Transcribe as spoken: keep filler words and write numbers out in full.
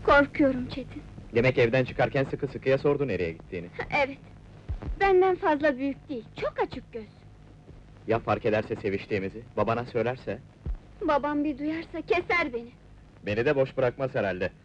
Korkuyorum Çetin. Demek evden çıkarken sıkı sıkıya sordu nereye gittiğini. Evet. Benden fazla büyük değil, çok açık göz. Ya fark ederse seviştiğimizi, babana söylerse? Babam bir duyarsa keser beni. Beni de boş bırakmaz herhalde.